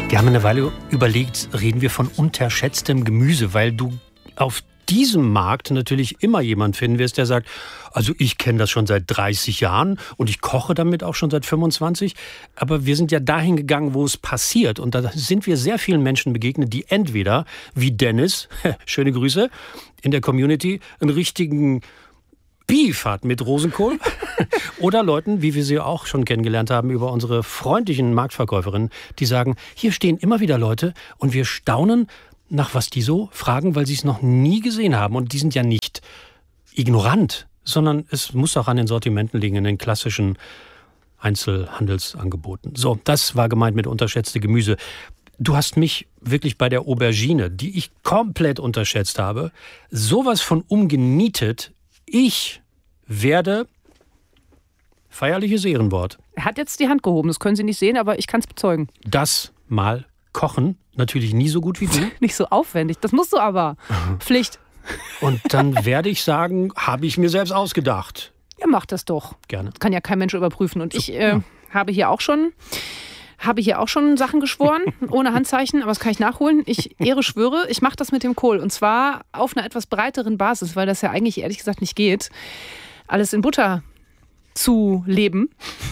Wir haben eine Weile überlegt, reden wir von unterschätztem Gemüse, weil du auf diesem Markt natürlich immer jemand finden wirst, der sagt, also ich kenne das schon seit 30 Jahren und ich koche damit auch schon seit 25. Aber wir sind ja dahin gegangen, wo es passiert. Und da sind wir sehr vielen Menschen begegnet, die entweder, wie Dennis, schöne Grüße, in der Community, einen richtigen Beef hat mit Rosenkohl oder Leuten, wie wir sie auch schon kennengelernt haben über unsere freundlichen Marktverkäuferinnen, die sagen, hier stehen immer wieder Leute und wir staunen, nach was die so fragen, weil sie es noch nie gesehen haben. Und die sind ja nicht ignorant, sondern es muss auch an den Sortimenten liegen, in den klassischen Einzelhandelsangeboten. So, das war gemeint mit unterschätzte Gemüse. Du hast mich wirklich bei der Aubergine, die ich komplett unterschätzt habe, sowas von umgenietet. Ich werde, feierliches Ehrenwort. Er hat jetzt die Hand gehoben, das können Sie nicht sehen, aber ich kann es bezeugen. Das mal kochen, natürlich nie so gut wie du. Nicht so aufwendig, das musst du aber. Pflicht. Und dann werde ich sagen, habe ich mir selbst ausgedacht. Ja, mach das doch. Gerne. Das kann ja kein Mensch überprüfen. Und ich habe hier auch schon Sachen geschworen, ohne Handzeichen, aber das kann ich nachholen. Ich schwöre, ich mache das mit dem Kohl. Und zwar auf einer etwas breiteren Basis, weil das ja eigentlich ehrlich gesagt nicht geht, alles in Butter zu leben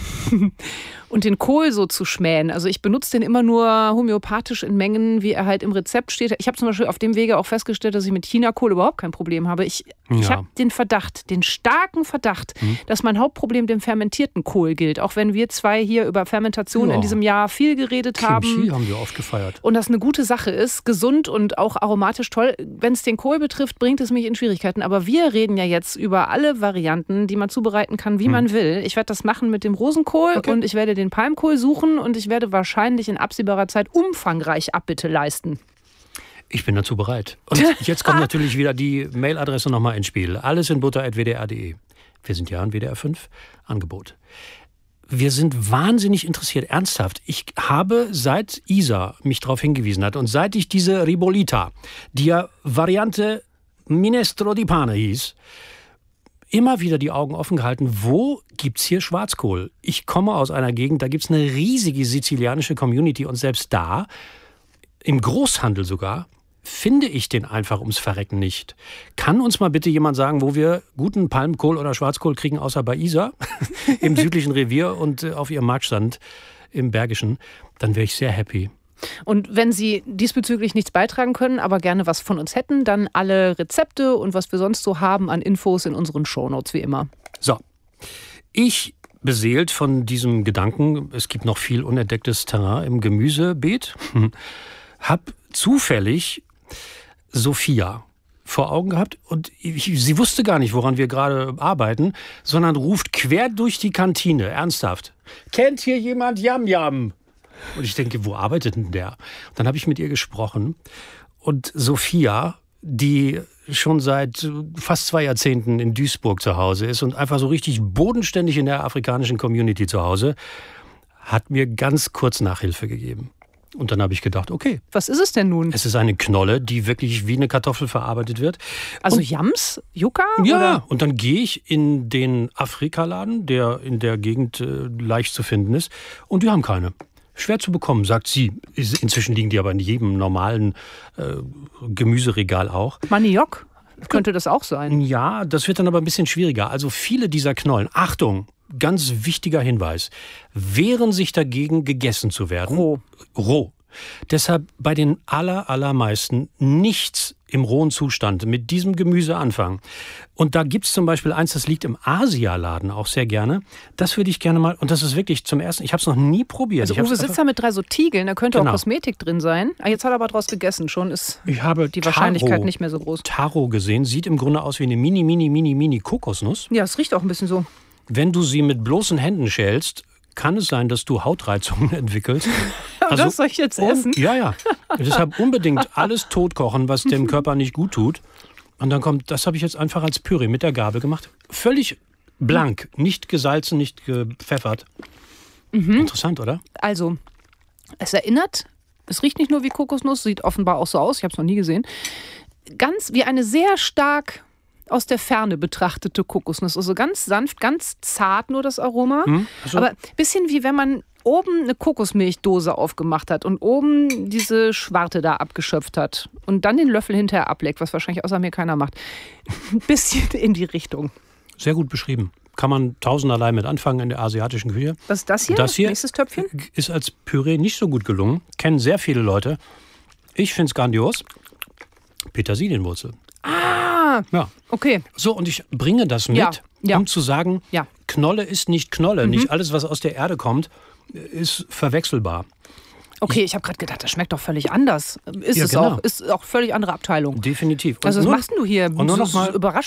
und den Kohl so zu schmähen. Also ich benutze den immer nur homöopathisch in Mengen, wie er halt im Rezept steht. Ich habe zum Beispiel auf dem Wege auch festgestellt, dass ich mit Chinakohl überhaupt kein Problem habe. Ich habe den starken Verdacht, dass mein Hauptproblem dem fermentierten Kohl gilt. Auch wenn wir zwei hier über Fermentation in diesem Jahr viel geredet haben. Kimchi haben wir oft gefeiert. Und das eine gute Sache ist, gesund und auch aromatisch toll. Wenn es den Kohl betrifft, bringt es mich in Schwierigkeiten. Aber wir reden ja jetzt über alle Varianten, die man zubereiten kann, wie man will. Ich werde das machen mit dem Rosenkohl und ich werde den Palmkohl suchen und ich werde wahrscheinlich in absehbarer Zeit umfangreich Abbitte leisten. Ich bin dazu bereit. Und jetzt kommt natürlich wieder die Mailadresse nochmal ins Spiel. Alles in butter@wdr.de. Wir sind ja an WDR 5. Angebot. Wir sind wahnsinnig interessiert, ernsthaft. Ich habe, seit Isa mich darauf hingewiesen hat und seit ich diese Ribollita, die ja Variante Minestrone di Pane hieß, immer wieder die Augen offen gehalten, wo gibt's hier Schwarzkohl? Ich komme aus einer Gegend, da gibt's eine riesige sizilianische Community und selbst da, im Großhandel sogar, finde ich den einfach ums Verrecken nicht. Kann uns mal bitte jemand sagen, wo wir guten Palmkohl oder Schwarzkohl kriegen, außer bei Isa, im südlichen Revier und auf ihrem Marktstand im Bergischen? Dann wäre ich sehr happy. Und wenn Sie diesbezüglich nichts beitragen können, aber gerne was von uns hätten, dann alle Rezepte und was wir sonst so haben an Infos in unseren Shownotes, wie immer. So, ich beseelt von diesem Gedanken, es gibt noch viel unentdecktes Terrain im Gemüsebeet, habe zufällig Sophia vor Augen gehabt und sie wusste gar nicht, woran wir gerade arbeiten, sondern ruft quer durch die Kantine, ernsthaft. Kennt hier jemand Yam Yam? Und ich denke, wo arbeitet denn der? Dann habe ich mit ihr gesprochen und Sophia, die schon seit fast 2 Jahrzehnten in Duisburg zu Hause ist und einfach so richtig bodenständig in der afrikanischen Community zu Hause, hat mir ganz kurz Nachhilfe gegeben. Und dann habe ich gedacht, okay. Was ist es denn nun? Es ist eine Knolle, die wirklich wie eine Kartoffel verarbeitet wird. Also Yams? Yucca? Ja, oder? Und dann gehe ich in den Afrikaladen, der in der Gegend leicht zu finden ist, und die haben keine. Schwer zu bekommen, sagt sie. Inzwischen liegen die aber in jedem normalen Gemüseregal auch. Maniok? Könnte das auch sein? Ja, das wird dann aber ein bisschen schwieriger. Also viele dieser Knollen, Achtung, ganz wichtiger Hinweis, wehren sich dagegen, gegessen zu werden. Roh. Deshalb bei den allermeisten nichts im rohen Zustand mit diesem Gemüse anfangen. Und da gibt es zum Beispiel eins, das liegt im Asialaden auch sehr gerne. Das würde ich gerne mal, und das ist wirklich zum ersten, ich habe es noch nie probiert. Also Uwe sitzt da mit 3 so Tiegeln, da könnte auch Kosmetik drin sein. Jetzt hat er aber draus gegessen, schon ist die Wahrscheinlichkeit nicht mehr so groß. Taro gesehen, sieht im Grunde aus wie eine mini Kokosnuss. Ja, es riecht auch ein bisschen so. Wenn du sie mit bloßen Händen schälst, kann es sein, dass du Hautreizungen entwickelst. Also, das soll ich jetzt essen? Ja. Deshalb unbedingt alles totkochen, was dem Körper nicht gut tut. Und dann kommt, das habe ich jetzt einfach als Püree mit der Gabel gemacht. Völlig blank, nicht gesalzen, nicht gepfeffert. Interessant, oder? Also, es riecht nicht nur wie Kokosnuss, sieht offenbar auch so aus, ich habe es noch nie gesehen, ganz wie eine sehr stark aus der Ferne betrachtete Kokosnuss. Also ganz sanft, ganz zart nur das Aroma. Also, Aber ein bisschen wie wenn man oben eine Kokosmilchdose aufgemacht hat und oben diese Schwarte da abgeschöpft hat und dann den Löffel hinterher ableckt, was wahrscheinlich außer mir keiner macht. Ein bisschen in die Richtung. sehr gut beschrieben. Kann man tausenderlei mit anfangen in der asiatischen Küche. Was ist das hier? Das hier Nächstes Töpfchen? ist als Püree nicht so gut gelungen. Kennen sehr viele Leute. Ich finde es grandios. Petersilienwurzel. Ah, Ja. okay. So, und ich bringe das mit, Ja. um zu sagen, Ja. Knolle ist nicht Knolle. Nicht alles, was aus der Erde kommt, ist verwechselbar. Okay, ich habe gerade gedacht, das schmeckt doch völlig anders. Ist Ja, es genau. auch. Ist auch völlig andere Abteilung. Definitiv. Und Also was nur- machst denn du hier? und nur noch mal- Überraschend.